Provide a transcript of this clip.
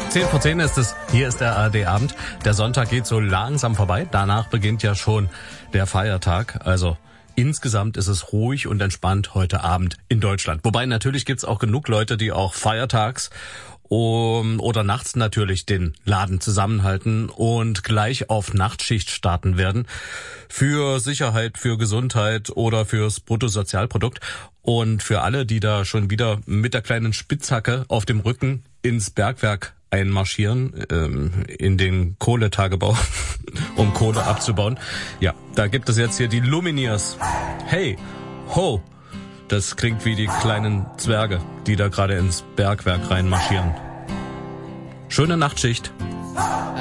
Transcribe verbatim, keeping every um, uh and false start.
zehn vor zehn ist es, hier ist der A R D-Abend. Der Sonntag geht so langsam vorbei, danach beginnt ja schon der Feiertag, also insgesamt ist es ruhig und entspannt heute Abend in Deutschland. Wobei natürlich gibt's auch genug Leute, die auch feiertags um, oder nachts natürlich den Laden zusammenhalten und gleich auf Nachtschicht starten werden. Für Sicherheit, für Gesundheit oder fürs Bruttosozialprodukt. Und für alle, die da schon wieder mit der kleinen Spitzhacke auf dem Rücken ins Bergwerk einmarschieren, ähm, in den Kohletagebau, um Kohle abzubauen. Ja, da gibt es jetzt hier die Lumineers. Hey, ho! Das klingt wie die kleinen Zwerge, die da gerade ins Bergwerk reinmarschieren. Schöne Nachtschicht.